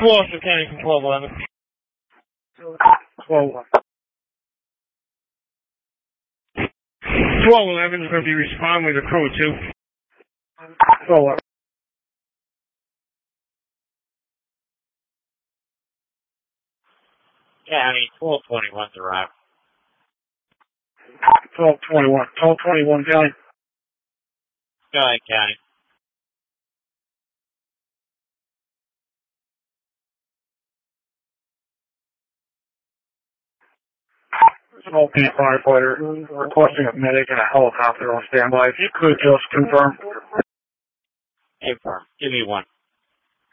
Gloucester County from 1211. 1211. 1211 is going to be responding with a crew 2. 1211. County 1221 arrived. 1221. 1221 County. Go ahead, County. Small-P firefighter requesting a medic and a helicopter on standby. If you could just confirm. Confirm. Give me one.